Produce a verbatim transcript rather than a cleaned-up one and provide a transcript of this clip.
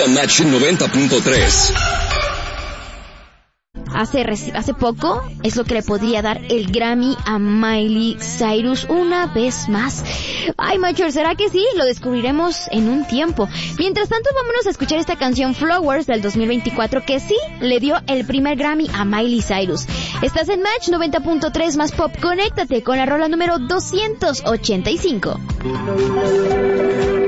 a Match noventa punto tres. Hace, hace poco es lo que le podría dar el Grammy a Miley Cyrus una vez más. Ay, Macho, ¿será que sí? Lo descubriremos en un tiempo. Mientras tanto, vámonos a escuchar esta canción Flowers del dos mil veinticuatro, que sí le dio el primer Grammy a Miley Cyrus. Estás en Match noventa punto tres más pop. Conéctate con la rola número doscientos ochenta y cinco.